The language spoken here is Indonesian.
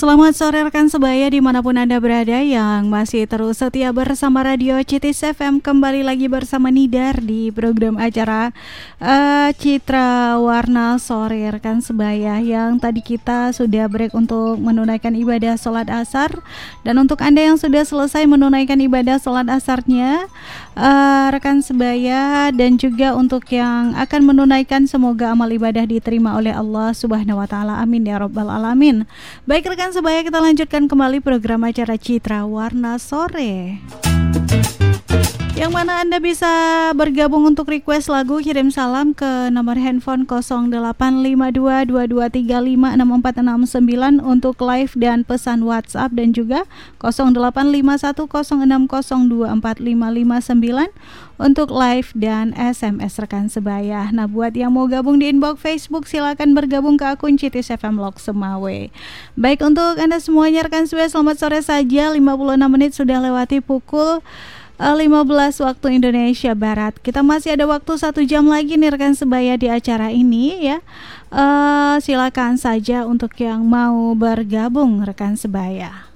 Selamat sore rekan sebaya dimanapun Anda berada yang masih terus setia bersama Radio Citis FM. Kembali lagi bersama Nidar di program acara Citra Warna Sore rekan sebaya, yang tadi kita sudah break untuk menunaikan ibadah sholat asar. Dan untuk Anda yang sudah selesai menunaikan ibadah sholat asarnya, rekan sebaya, dan juga untuk yang akan menunaikan, semoga amal ibadah diterima oleh Allah Subhanahu wa Ta'ala. Amin ya Rabbal Alamin. Baik rekan sebaya, kita lanjutkan kembali program acara Citra Warna Sore, yang mana Anda bisa bergabung untuk request lagu, kirim salam ke nomor handphone 085222356469 untuk live dan pesan WhatsApp, dan juga 085106024559 untuk live dan SMS rekan sebaya. Nah, buat yang mau gabung di inbox Facebook, silakan bergabung ke akun Citis FM Lok Semawe. Baik, untuk Anda semuanya rekan sebaya, selamat sore saja. 56 menit sudah lewati pukul 15 waktu Indonesia Barat. Kita masih ada waktu 1 jam lagi nih rekan sebaya di acara ini ya. Silakan saja untuk yang mau bergabung rekan sebaya.